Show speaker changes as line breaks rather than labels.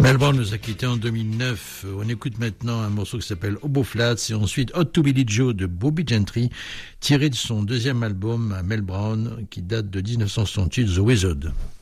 Mel Brown nous a quittés en 2009. On écoute maintenant un morceau qui s'appelle Hobo Flats et ensuite Hot to Billy Joe de Bobby Gentry, tiré de son deuxième album à Mel Brown qui date de 1968, The Wizard.